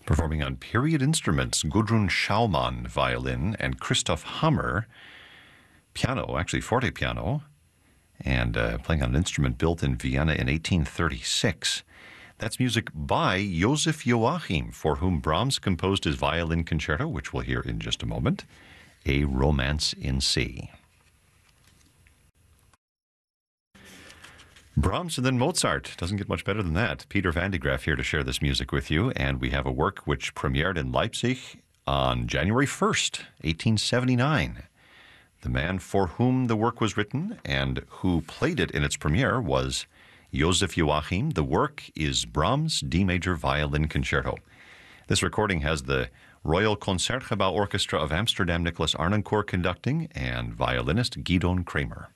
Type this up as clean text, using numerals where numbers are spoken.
Performing on period instruments, Gudrun Schaumann, violin, and Christoph Hammer, piano, actually forte piano, and playing on an instrument built in Vienna in 1836. That's music by Joseph Joachim, for whom Brahms composed his violin concerto, which we'll hear in just a moment, A Romance in C. Brahms and then Mozart. Doesn't get much better than that. Peter Van de Graaff here to share this music with you, and we have a work which premiered in Leipzig on January 1st, 1879. The man for whom the work was written and who played it in its premiere was Joseph Joachim. The work is Brahms' D Major Violin Concerto. This recording has the Royal Concertgebouw Orchestra of Amsterdam, Nicholas Arnoncourt conducting, and violinist Gidon Kramer.